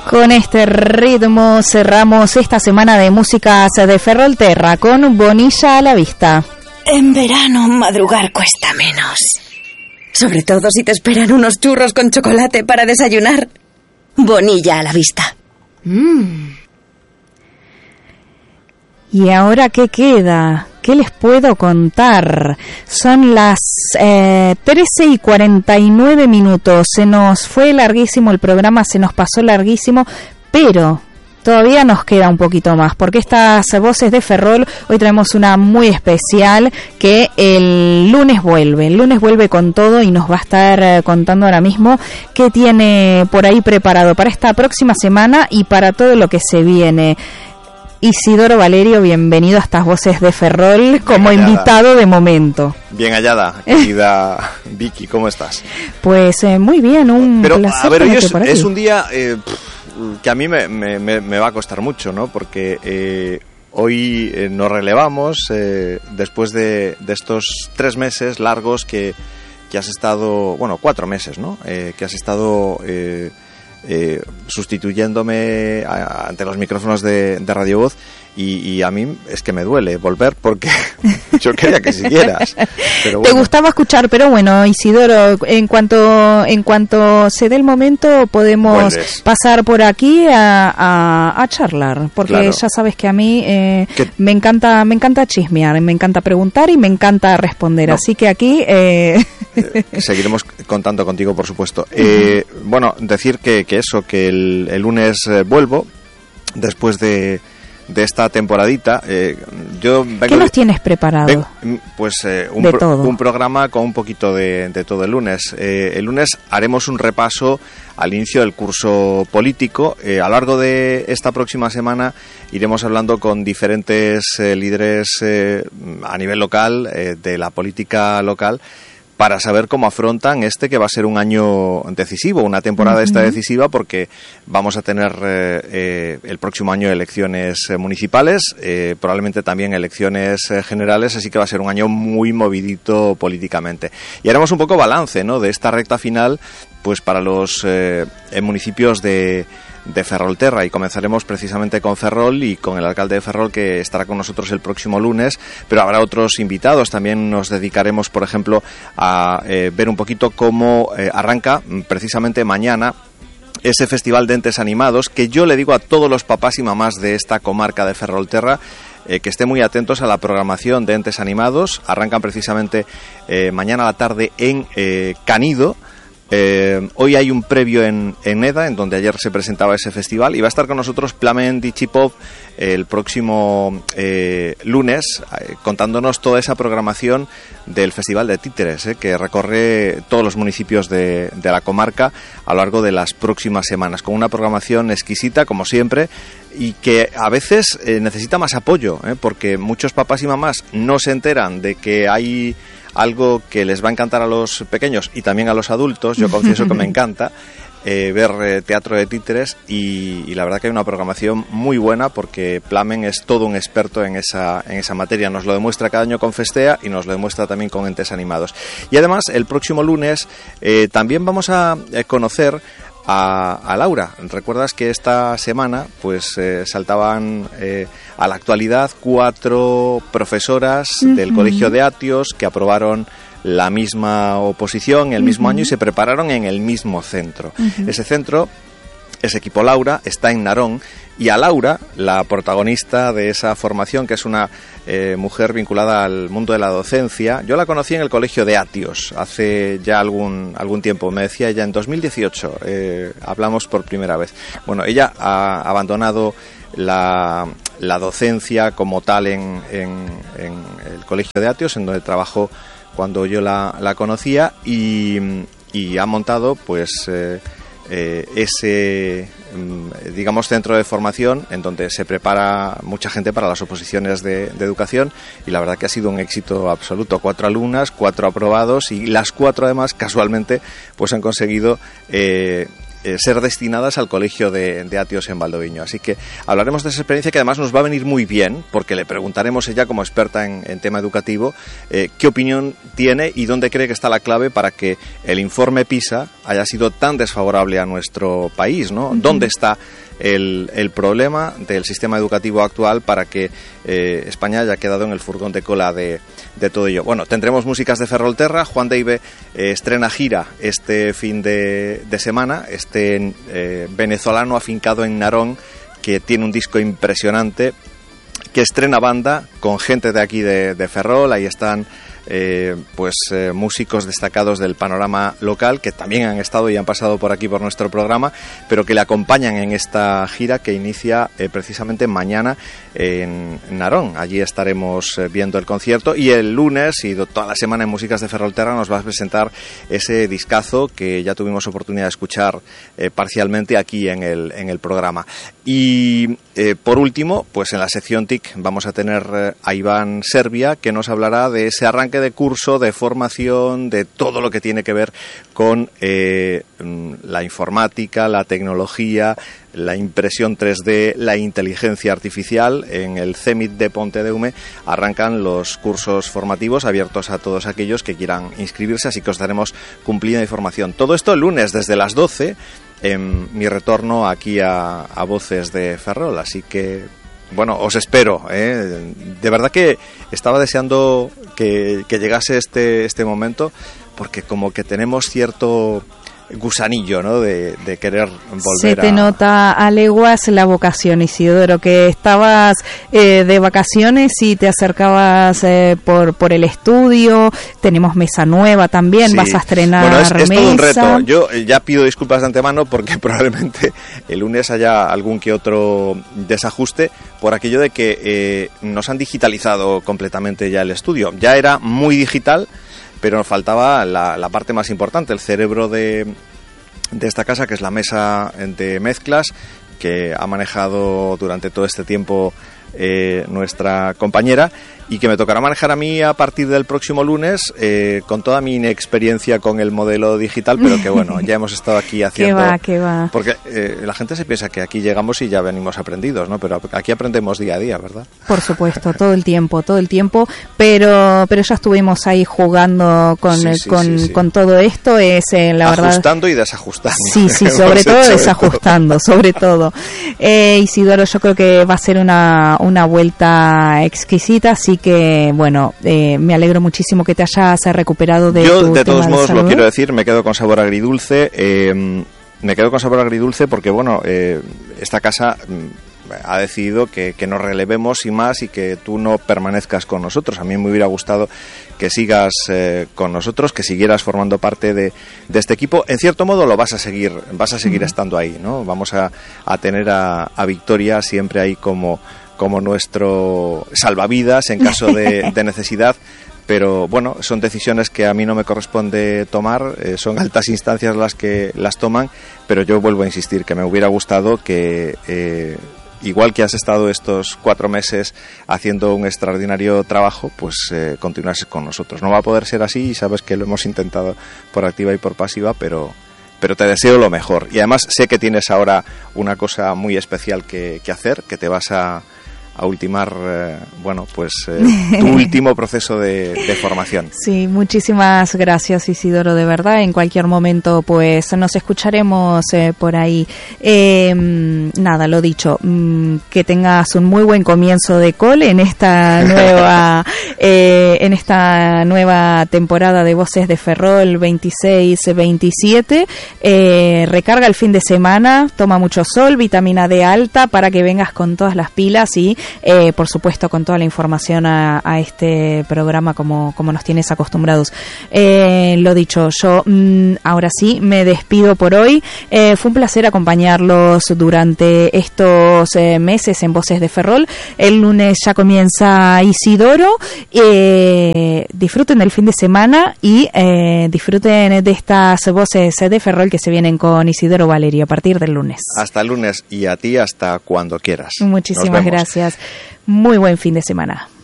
Con este ritmo cerramos esta semana de músicas de Ferrolterra con Bonilla a la vista. En verano madrugar cuesta menos. Sobre todo si te esperan unos churros con chocolate para desayunar. Bonilla a la vista. ¿Y ahora qué queda? ¿Qué les puedo contar? Son las 13:49. Se nos fue larguísimo el programa, se nos pasó larguísimo, pero todavía nos queda un poquito más, porque estas voces de Ferrol, hoy traemos una muy especial que el lunes vuelve con todo y nos va a estar contando ahora mismo qué tiene por ahí preparado para esta próxima semana y para todo lo que se viene. Isidoro Valerio, bienvenido a estas voces de Ferrol como invitado de momento. Bien hallada, querida Vicky, ¿cómo estás? Pues muy bien, placer. A ver, hoy es un día que a mí me va a costar mucho, ¿no? Porque hoy nos relevamos después de estos 3 meses largos que has estado, 4 meses, ¿no? Que has estado sustituyéndome ante los micrófonos de Radio Voz y a mí es que me duele volver porque yo quería que siguieras. Pero bueno. Te gustaba escuchar, pero bueno, Isidoro, en cuanto se dé el momento podemos pasar por aquí a charlar, porque claro, ya sabes que a mí me encanta chismear, me encanta preguntar y me encanta responder, así que aquí seguiremos contando contigo, por supuesto. Bueno, decir que el lunes vuelvo después de esta temporadita. Yo vengo ¿Qué nos tienes preparado? Un programa con un poquito de todo el lunes. El lunes haremos un repaso al inicio del curso político. A lo largo de esta próxima semana iremos hablando con diferentes líderes a nivel local, de la política local, para saber cómo afrontan que va a ser un año decisivo, una temporada decisiva, porque vamos a tener el próximo año elecciones municipales, probablemente también elecciones generales, así que va a ser un año muy movidito políticamente. Y haremos un poco balance, ¿no?, de esta recta final, pues para los municipios de Ferrolterra, y comenzaremos precisamente con Ferrol y con el alcalde de Ferrol, que estará con nosotros el próximo lunes, pero habrá otros invitados. También nos dedicaremos, por ejemplo, a ver un poquito cómo arranca precisamente mañana ese festival de entes animados, que yo le digo a todos los papás y mamás de esta comarca de Ferrolterra que estén muy atentos a la programación de entes animados. Arrancan precisamente mañana a la tarde en Canido. Hoy hay un previo en Eda, en donde ayer se presentaba ese festival, y va a estar con nosotros Plamen Dichipop el próximo lunes, contándonos toda esa programación del Festival de Títeres, que recorre todos los municipios de la comarca a lo largo de las próximas semanas, con una programación exquisita, como siempre, y que a veces necesita más apoyo, porque muchos papás y mamás no se enteran de que hay algo que les va a encantar a los pequeños y también a los adultos. Yo confieso que me encanta ver teatro de títeres, y la verdad que hay una programación muy buena, porque Plamen es todo un experto en esa materia. Nos lo demuestra cada año con Festea y nos lo demuestra también con entes animados. Y además el próximo lunes también vamos a conocer a Laura. ¿Recuerdas que esta semana pues saltaban a la actualidad 4 profesoras del Colegio de Atios que aprobaron la misma oposición el mismo año y se prepararon en el mismo centro? Ese centro, ese equipo Laura, está en Narón, y a Laura, la protagonista de esa formación, que es una mujer vinculada al mundo de la docencia, yo la conocí en el Colegio de Atios hace ya algún tiempo. Me decía ella, en 2018 hablamos por primera vez. Bueno, ella ha abandonado la docencia como tal en el Colegio de Atios, en donde trabajó cuando yo la conocía, y ha montado pues ese centro de formación en donde se prepara mucha gente para las oposiciones de educación, y la verdad que ha sido un éxito absoluto. 4 alumnas, 4 aprobados, y las 4 además casualmente pues han conseguido ser destinadas al colegio de Atios en Valdoviño. Así que hablaremos de esa experiencia, que además nos va a venir muy bien, porque le preguntaremos ella, como experta en tema educativo, qué opinión tiene y dónde cree que está la clave para que el informe PISA haya sido tan desfavorable a nuestro país, ¿no? ¿Dónde está el problema del sistema educativo actual para que España haya quedado en el furgón de cola de todo ello? Bueno, tendremos músicas de Ferrolterra. Juan Deive estrena gira este fin de semana, venezolano afincado en Narón, que tiene un disco impresionante, que estrena banda con gente de aquí de Ferrol. Ahí están músicos destacados del panorama local, que también han estado y han pasado por aquí por nuestro programa, pero que le acompañan en esta gira que inicia precisamente mañana en Narón. Allí estaremos viendo el concierto, y el lunes y toda la semana en Músicas de Ferrolterra nos va a presentar ese discazo que ya tuvimos oportunidad de escuchar parcialmente aquí en el programa. Y por último, pues en la sección TIC vamos a tener a Iván Serbia, que nos hablará de ese arranque de curso, de formación, de todo lo que tiene que ver con la informática, la tecnología, la impresión 3D, la inteligencia artificial. En el CEMIT de Pontedeume arrancan los cursos formativos abiertos a todos aquellos que quieran inscribirse, así que os daremos cumplida información. Todo esto el lunes desde las 12 en mi retorno aquí a Voces de Ferrol, así que bueno, os espero, ¿eh? De verdad que estaba deseando que llegase este momento, porque como que tenemos cierto gusanillo, ¿no?, de querer volver. Se te nota a leguas la vocación, Isidoro, que estabas de vacaciones y te acercabas por el estudio. Tenemos mesa nueva también, sí. Vas a estrenar mesa. Es todo un reto. Yo ya pido disculpas de antemano porque probablemente el lunes haya algún que otro desajuste por aquello de que nos han digitalizado completamente ya el estudio. Ya era muy digital, pero nos faltaba la parte más importante, el cerebro de esta casa, que es la mesa de mezclas, que ha manejado durante todo este tiempo nuestra compañera, y que me tocará manejar a mí a partir del próximo lunes, con toda mi inexperiencia con el modelo digital, pero que bueno, ya hemos estado aquí haciendo... ¿Qué va? Porque la gente se piensa que aquí llegamos y ya venimos aprendidos, ¿no? Pero aquí aprendemos día a día, ¿verdad? Por supuesto, todo el tiempo, pero ya estuvimos ahí jugando con todo esto, la verdad... Ajustando y desajustando. Sí, sobre todo desajustando, sobre todo. Isidoro, yo creo que va a ser una vuelta exquisita, así que bueno, me alegro muchísimo que te hayas recuperado de Yo, tu de todos tema modos, de salud. lo quiero decir, me quedo con sabor agridulce. Porque bueno, esta casa ha decidido que nos relevemos y más, y que tú no permanezcas con nosotros. A mí me hubiera gustado que sigas con nosotros, que siguieras formando parte de este equipo. En cierto modo lo vas a seguir estando ahí, ¿no? Vamos a tener a Victoria siempre ahí como nuestro salvavidas en caso de necesidad. Pero bueno, son decisiones que a mí no me corresponde tomar, son altas instancias las que las toman, pero yo vuelvo a insistir que me hubiera gustado que, igual que has estado estos 4 meses haciendo un extraordinario trabajo, pues continuases con nosotros. No va a poder ser así, y sabes que lo hemos intentado por activa y por pasiva, pero te deseo lo mejor. Y además sé que tienes ahora una cosa muy especial que hacer, que te vas a ultimar, tu último proceso de formación. Sí, muchísimas gracias, Isidoro, de verdad. En cualquier momento pues nos escucharemos por ahí. Nada, lo dicho, que tengas un muy buen comienzo de cole en esta nueva temporada de Voces de Ferrol 26-27. Recarga el fin de semana, toma mucho sol, vitamina D alta, para que vengas con todas las pilas y por supuesto con toda la información a este programa como nos tienes acostumbrados. Lo dicho, yo ahora sí me despido por hoy. Fue un placer acompañarlos durante estos meses en Voces de Ferrol. El lunes ya comienza Isidoro. Disfruten del fin de semana y disfruten de estas Voces de Ferrol que se vienen con Isidoro Valerio a partir del lunes. Hasta el lunes, y a ti hasta cuando quieras. Muchísimas gracias. Muy buen fin de semana.